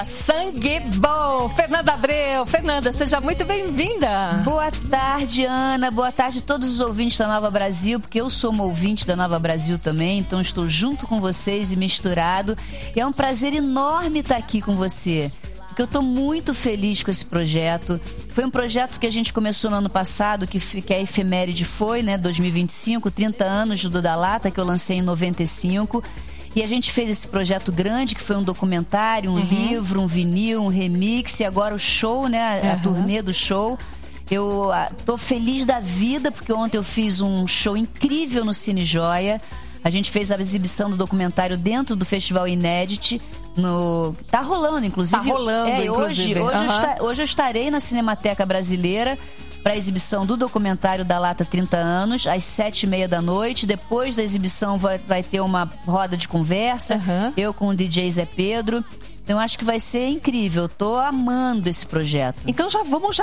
Sangue bom! Fernanda Abreu. Fernanda, seja muito bem-vinda. Boa tarde, Ana. Boa tarde a todos os ouvintes da Nova Brasil, porque eu sou uma ouvinte da Nova Brasil também, então estou junto com vocês e misturado. E é um prazer enorme estar aqui com você, porque eu estou muito feliz com esse projeto. Foi um projeto que a gente começou no ano passado, que a efeméride foi, né, 2025, 30 anos do Da Lata, que eu lancei em 95. E a gente fez esse projeto grande, que foi um documentário, um livro, um vinil, um remix, e agora o show, né? A turnê do show. Eu tô feliz da vida, porque ontem eu fiz um show incrível no Cine Joia. A gente fez a exibição do documentário dentro do Festival Inédit. Tá rolando, inclusive. Tá rolando, inclusive. Hoje eu estarei na Cinemateca Brasileira para a exibição do documentário Da Lata 30 anos, às 7h30 da noite. Depois da exibição vai ter uma roda de conversa, eu com o DJ Zé Pedro. Então acho que vai ser incrível. Tô amando esse projeto. Então vamos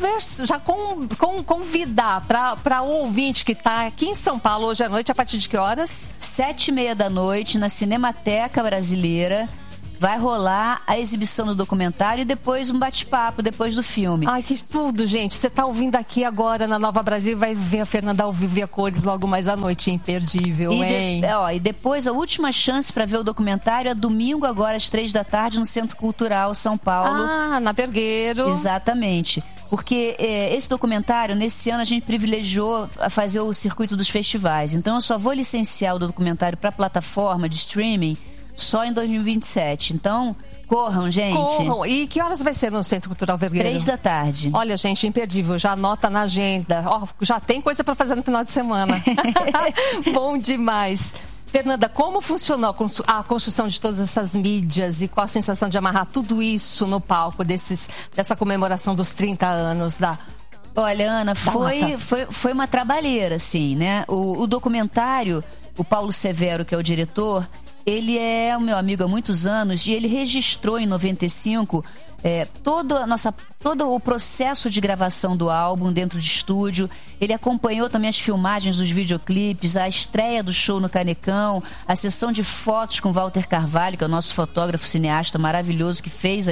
convidar para o ouvinte que está aqui em São Paulo hoje à noite, a partir de que horas? 7h30 da noite, na Cinemateca Brasileira. Vai rolar a exibição do documentário e depois um bate-papo depois do filme. Ai, que tudo, gente. Você tá ouvindo aqui agora na Nova Brasil, vai ver a Fernanda ao vivo e a cores logo mais à noite. Imperdível, hein? E depois a última chance para ver o documentário é domingo agora às 3h no Centro Cultural São Paulo. Ah, na Vergueiro. Exatamente. Porque esse documentário, nesse ano, a gente privilegiou a fazer o circuito dos festivais. Então eu só vou licenciar o documentário para plataforma de streaming só em 2027. Então, corram, gente. Corram. E que horas vai ser no Centro Cultural Vergueiro? 3h. Olha, gente, imperdível. Já anota na agenda. Já tem coisa para fazer no final de semana. Bom demais. Fernanda, como funcionou a construção de todas essas mídias e qual a sensação de amarrar tudo isso no palco dessa comemoração dos 30 anos da... Olha, Ana, foi uma trabalheira, assim, né? O documentário, o Paulo Severo, que é o diretor, ele é o meu amigo há muitos anos e ele registrou em 95 todo o processo de gravação do álbum dentro de estúdio. Ele acompanhou também as filmagens dos videoclipes, a estreia do show no Canecão, a sessão de fotos com Walter Carvalho, que é o nosso fotógrafo cineasta maravilhoso que fez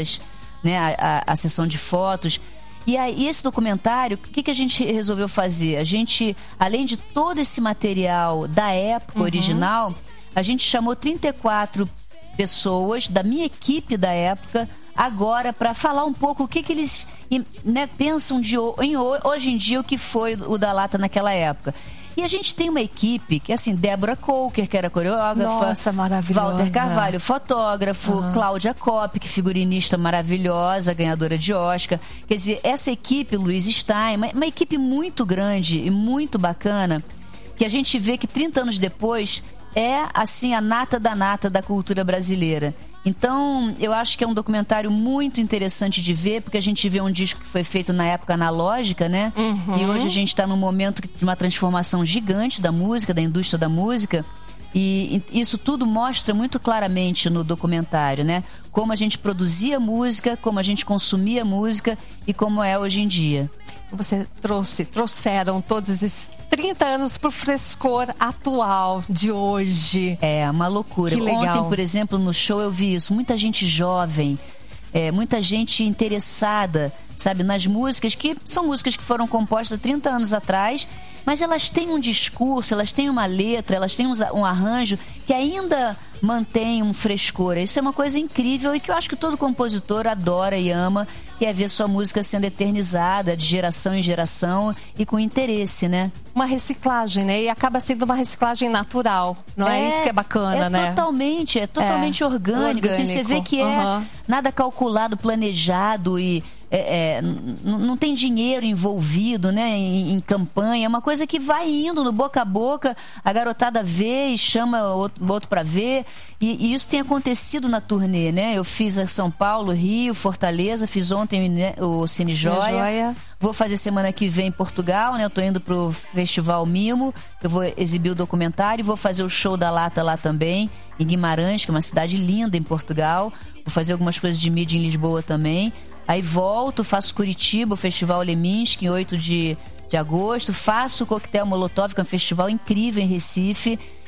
a sessão de fotos. E aí, esse documentário, o que a gente resolveu fazer? A gente, além de todo esse material da época original, a gente chamou 34 pessoas da minha equipe da época agora para falar um pouco o que eles pensam hoje em dia o que foi o Da Lata naquela época. E a gente tem uma equipe que, assim, Débora Coker, que era coreógrafa. Nossa, maravilhosa. Walter Carvalho, fotógrafo. Cláudia Kopp, que figurinista maravilhosa, ganhadora de Oscar. Quer dizer, essa equipe, Luiz Stein, uma equipe muito grande e muito bacana, que a gente vê que 30 anos depois é, assim, a nata da cultura brasileira. Então, eu acho que é um documentário muito interessante de ver, porque a gente vê um disco que foi feito na época analógica, né? E hoje a gente está num momento de uma transformação gigante da música, da indústria da música. E isso tudo mostra muito claramente no documentário, né? Como a gente produzia música, como a gente consumia música e como é hoje em dia. Trouxeram todos esses 30 anos pro frescor atual de hoje. É uma loucura. Que legal. Ontem, por exemplo, no show eu vi isso. Muita gente jovem, muita gente interessada, sabe, nas músicas, que são músicas que foram compostas 30 anos atrás, mas elas têm um discurso, elas têm uma letra, elas têm um arranjo que ainda mantém um frescor. Isso é uma coisa incrível e que eu acho que todo compositor adora e ama, que é ver sua música sendo eternizada de geração em geração e com interesse, né? Uma reciclagem, né? E acaba sendo uma reciclagem natural, não é isso que é bacana, né? Totalmente orgânico. Assim, você vê que nada calculado, planejado e não tem dinheiro envolvido, né, em campanha. É uma coisa que vai indo no boca a boca, a garotada vê e chama outro para ver, e isso tem acontecido na turnê, né? Eu fiz a São Paulo, Rio, Fortaleza, fiz ontem, né, o Cine Joia. Vou fazer semana que vem em Portugal, né? Eu tô indo pro Festival Mimo, eu vou exibir o documentário, vou fazer o show da Lata lá também, em Guimarães, que é uma cidade linda em Portugal. Vou fazer algumas coisas de mídia em Lisboa também. Aí volto, faço Curitiba, o Festival Leminski, em 8 de agosto. Faço o Coquetel Molotov, que é um festival incrível em Recife.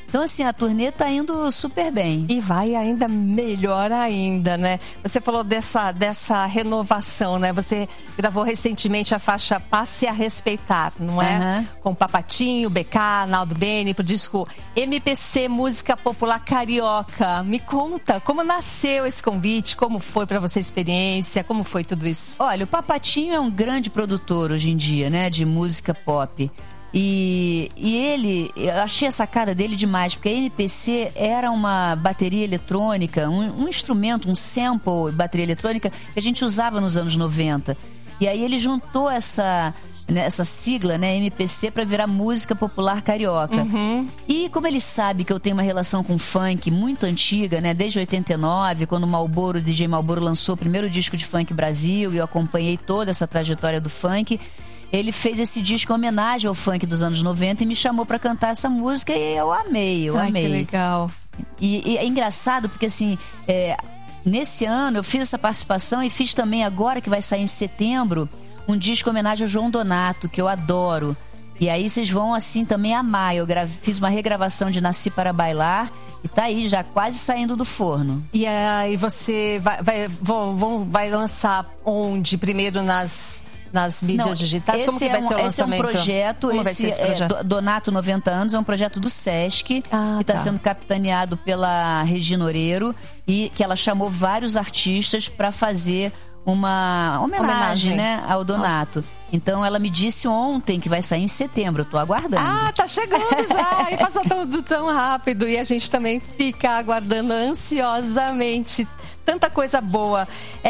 Então, assim, a turnê tá indo super bem. E vai ainda melhor ainda, né? Você falou dessa renovação, né? Você gravou recentemente a faixa Passe a Respeitar, não é? Com Papatinho, BK, Naldo Bene, pro disco MPC, Música Popular Carioca. Me conta, como nasceu esse convite? Como foi pra você a experiência? Como foi tudo isso? Olha, o Papatinho é um grande produtor hoje em dia, né? De música pop. E ele, eu achei a sacada dele demais, porque a MPC era uma bateria eletrônica, um instrumento, um sample bateria eletrônica que a gente usava nos anos 90. E aí ele juntou essa sigla, né, MPC, para virar Música Popular Carioca. E como ele sabe que eu tenho uma relação com funk muito antiga, né, desde 89, quando o DJ Malboro lançou o primeiro disco de funk Brasil, e eu acompanhei toda essa trajetória do funk, ele fez esse disco em homenagem ao funk dos anos 90 e me chamou pra cantar essa música e eu amei, amei. Que legal. E é engraçado porque, assim, nesse ano eu fiz essa participação e fiz também agora, que vai sair em setembro, um disco em homenagem ao João Donato, que eu adoro. E aí vocês vão, assim, também amar. Eu fiz uma regravação de Nasci para Bailar e tá aí, já quase saindo do forno. E aí você vai lançar onde? Primeiro nas mídias digitais? Como que vai ser o lançamento? Como vai ser esse projeto? Donato 90 anos é um projeto do Sesc, que está sendo capitaneado pela Regina Oreiro, e que ela chamou vários artistas para fazer uma homenagem, né, ao Donato. Então ela me disse ontem que vai sair em setembro. Eu tô aguardando. Tá chegando já. E passou tudo tão rápido. E a gente também fica aguardando ansiosamente. Tanta coisa boa.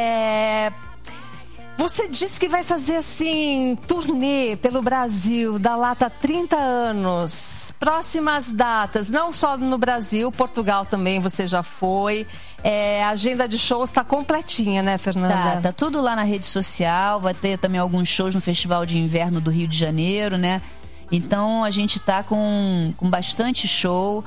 Você disse que vai fazer, assim, turnê pelo Brasil, da Lata há 30 anos. Próximas datas, não só no Brasil, Portugal também você já foi. A agenda de shows está completinha, né, Fernanda? Tá tudo lá na rede social. Vai ter também alguns shows no Festival de Inverno do Rio de Janeiro, né? Então a gente tá com bastante show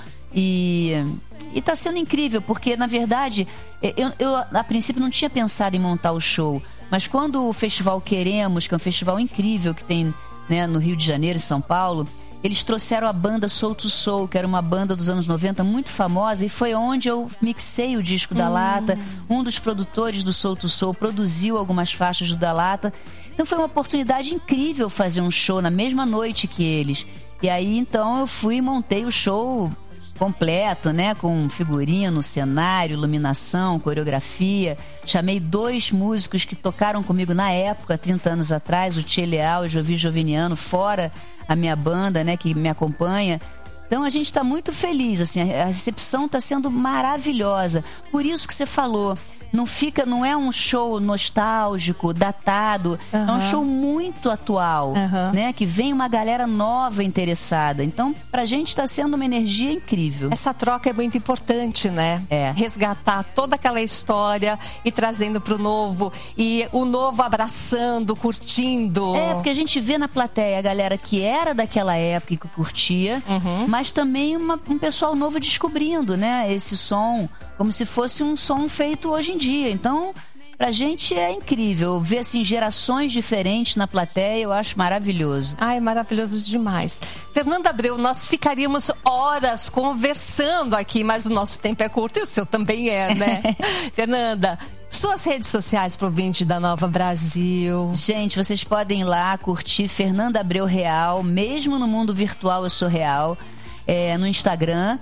e tá sendo incrível, porque, na verdade, eu a princípio não tinha pensado em montar o show. Mas quando o Festival Queremos, que é um festival incrível que tem, né, no Rio de Janeiro e São Paulo, eles trouxeram a banda Soul to Soul, que era uma banda dos anos 90 muito famosa, e foi onde eu mixei o disco da Lata. Um dos produtores do Soul to Soul produziu algumas faixas do da Lata. Então foi uma oportunidade incrível fazer um show na mesma noite que eles. E aí então eu fui e montei o show completo, né, com figurino, cenário, iluminação, coreografia. Chamei 2 músicos que tocaram comigo na época, 30 anos atrás, o Tchê Leal e o Jovi Joviniano, fora a minha banda, né, que me acompanha. Então a gente está muito feliz, assim, a recepção está sendo maravilhosa. Por isso que você falou, não é um show nostálgico, datado, é um show muito atual, né? Que vem uma galera nova interessada. Então, pra gente está sendo uma energia incrível. Essa troca é muito importante, né? Resgatar toda aquela história e trazendo pro novo, e o novo abraçando, curtindo. Porque a gente vê na plateia a galera que era daquela época e que curtia, mas também um pessoal novo descobrindo, né? Esse som, como se fosse um som feito hoje em dia. Então, pra gente é incrível ver, assim, gerações diferentes na plateia. Eu acho maravilhoso. Maravilhoso demais. Fernanda Abreu, nós ficaríamos horas conversando aqui, mas o nosso tempo é curto e o seu também é, né? Fernanda, suas redes sociais pro ouvinte da Nova Brasil. Gente, vocês podem ir lá curtir Fernanda Abreu Real. Mesmo no mundo virtual eu sou real. No Instagram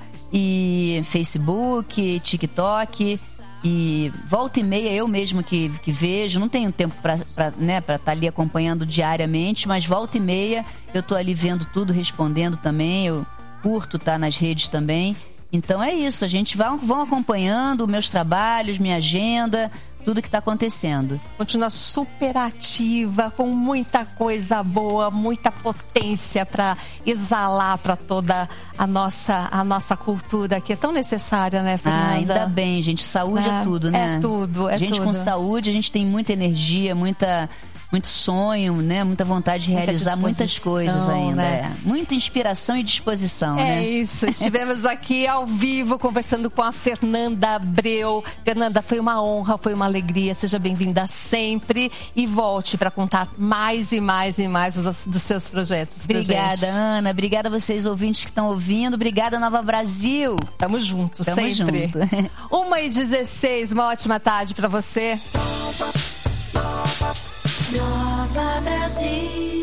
e Facebook, TikTok, e volta e meia eu mesmo que vejo. Não tenho tempo para estar ali acompanhando diariamente, mas volta e meia eu tô ali vendo tudo, respondendo também. Eu curto estar nas redes também. Então é isso, a gente vão acompanhando meus trabalhos, minha agenda, tudo que está acontecendo. Continua super ativa, com muita coisa boa, muita potência para exalar para toda a nossa cultura, que é tão necessária, né, Fernanda? Ainda bem, gente. Saúde é tudo, né? É tudo, gente tudo. Com saúde, a gente tem muita energia, muita muito sonho, né? Muita vontade de realizar muitas coisas ainda. Né? Muita inspiração e disposição, né? É isso. Estivemos aqui ao vivo conversando com a Fernanda Abreu. Fernanda, foi uma honra, foi uma alegria. Seja bem-vinda sempre e volte para contar mais e mais e mais dos seus projetos. Obrigada, Ana. Obrigada a vocês, ouvintes que estão ouvindo. Obrigada, Nova Brasil. Tamo junto, sempre. Junto. 1h16, uma ótima tarde para você. Nova Brasil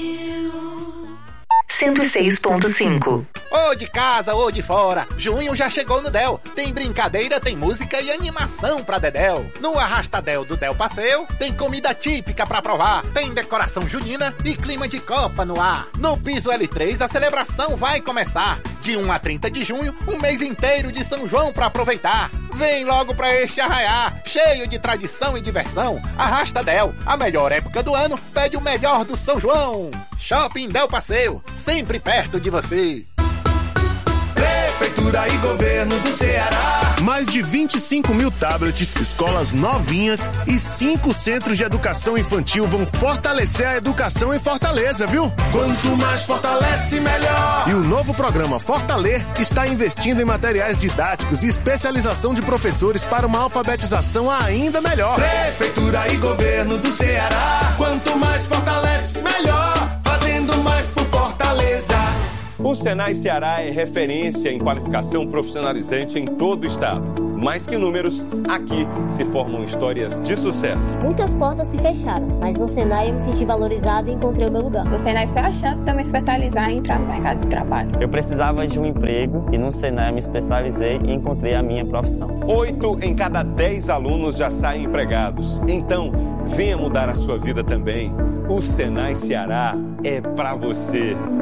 106.5. Ou de casa ou de fora, junho já chegou no Del. Tem brincadeira, tem música e animação pra Dedéu. No Arrastadel do Del Passeio, tem comida típica pra provar. Tem decoração junina e clima de Copa no ar. No piso L3 a celebração vai começar. De 1 a 30 de junho, um mês inteiro de São João pra aproveitar. Vem logo pra este arraiar, cheio de tradição e diversão. Arrastadel, a melhor época do ano, pede o melhor do São João. Shopping Del Passeio, sempre perto de você. Prefeitura e Governo do Ceará. Mais de 25 mil tablets, escolas novinhas e 5 centros de educação infantil vão fortalecer a educação em Fortaleza, viu? Quanto mais fortalece, melhor. E o novo programa Fortaler está investindo em materiais didáticos e especialização de professores para uma alfabetização ainda melhor. Prefeitura e Governo do Ceará. Quanto mais fortalece, melhor. Fazendo mais por Fortaleza. O Senai Ceará é referência em qualificação profissionalizante em todo o estado. Mais que números, aqui se formam histórias de sucesso. Muitas portas se fecharam, mas no Senai eu me senti valorizada e encontrei o meu lugar. O Senai foi a chance de eu me especializar e entrar no mercado de trabalho. Eu precisava de um emprego e no Senai eu me especializei e encontrei a minha profissão. 8 em cada 10 alunos já saem empregados. Então, venha mudar a sua vida também. O Senai Ceará é pra você.